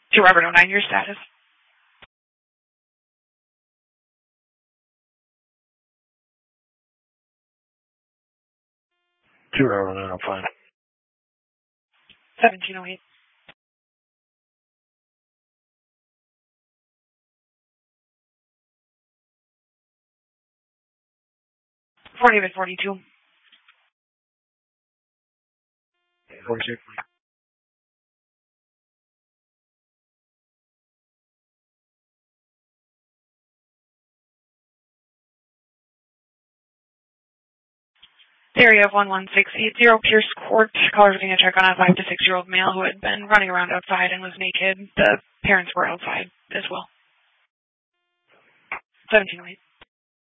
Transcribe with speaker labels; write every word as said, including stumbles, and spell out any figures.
Speaker 1: To Robert oh nine, your status.
Speaker 2: To Robert oh nine, I'm fine.
Speaker 1: seventeen oh eight. Fort David forty-two.
Speaker 2: forty-six.
Speaker 1: Area of one one six eight zero Pierce Court. Caller getting a check on a five to six year old male who had been running around outside and was naked. The parents were outside as well. seventeen oh eight.